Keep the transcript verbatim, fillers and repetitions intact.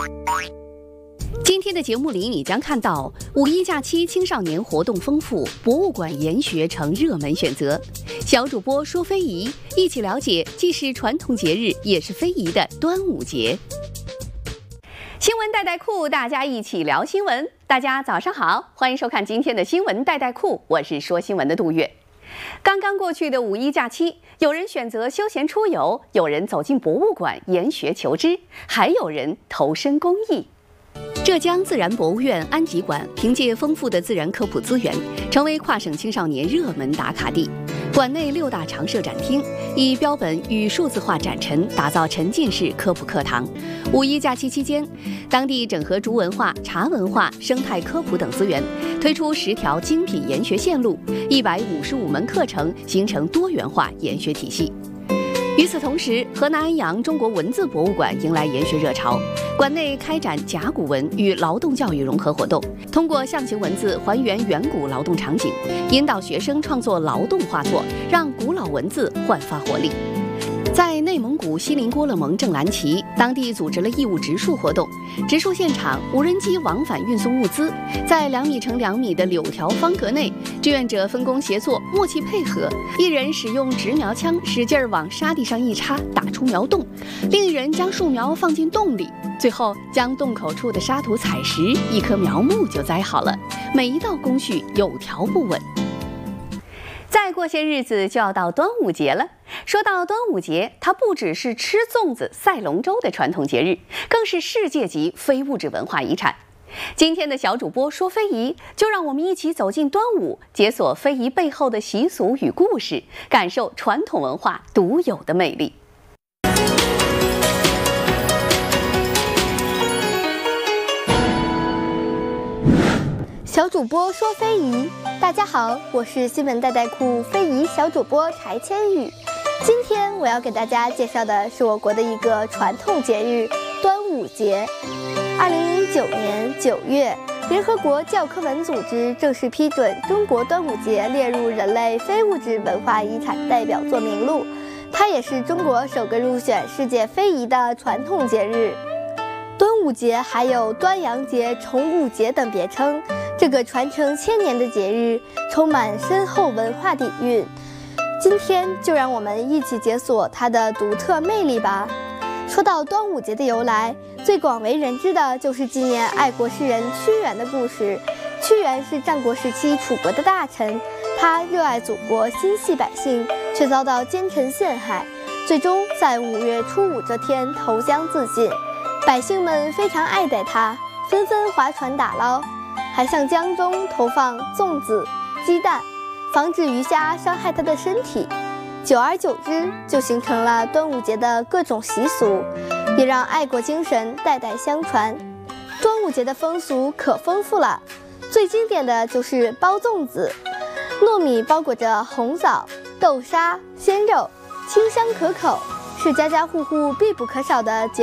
今天的节目里，你将看到五一假期青少年活动丰富，博物馆研学成热门选择。小主播说非遗，一起了解既是传统节日，也是非遗的端午节。新闻带带库，大家一起聊新闻。大家早上好，欢迎收看今天的新闻带带库，我是说新闻的杜月。刚刚过去的五一假期，有人选择休闲出游，有人走进博物馆研学求知，还有人投身公益。浙江自然博物院安吉馆凭借丰富的自然科普资源，成为跨省青少年热门打卡地。馆内六大常设展厅以标本与数字化展陈，打造沉浸式科普课堂。五一假期期间，当地整合竹文化、茶文化、生态科普等资源，推出十条精品研学线路，一百五十五门课程，形成多元化研学体系。与此同时，河南安阳中国文字博物馆迎来研学热潮，馆内开展甲骨文与劳动教育融合活动，通过象形文字还原远古劳动场景，引导学生创作劳动画作，让古老文字焕发活力。在内蒙古锡林郭勒盟正蓝旗，当地组织了义务植树活动。植树现场，无人机往返运送物资，在两米乘两米的柳条方格内，志愿者分工协作，默契配合。一人使用直苗枪使劲儿往沙地上一插，打出苗洞；另一人将树苗放进洞里，最后将洞口处的沙土踩实，一棵苗木就栽好了。每一道工序有条不紊。再过些日子就要到端午节了。说到端午节，它不只是吃粽子、赛龙舟的传统节日，更是世界级非物质文化遗产。今天的小主播说非遗，就让我们一起走进端午，解锁非遗背后的习俗与故事，感受传统文化独有的魅力。 小主播说非遗，大家好，我是新闻带带库非遗小主播柴千羽。今天我要给大家介绍的是我国的一个传统节日——端午节。二零零九年九月，联合国教科文组织正式批准中国端午节列入人类非物质文化遗产代表作名录，它也是中国首个入选世界非遗的传统节日。端午节还有端阳节、重午节等别称。这个传承千年的节日充满深厚文化底蕴，今天就让我们一起解锁它的独特魅力吧。说到端午节的由来，最广为人知的就是纪念爱国诗人屈原的故事。屈原是战国时期楚国的大臣，他热爱祖国，心系百姓，却遭到奸臣陷害，最终在五月初五这天投江自尽。百姓们非常爱戴他，纷纷划船打捞，还向江中投放粽子、鸡蛋，防止鱼虾伤害他的身体。久而久之，就形成了端午节的各种习俗，也让爱国精神代代相传。端午节的风俗可丰富了，最经典的就是包粽子。糯米包裹着红枣、豆沙、鲜肉，清香可口，是家家户户必不可少的节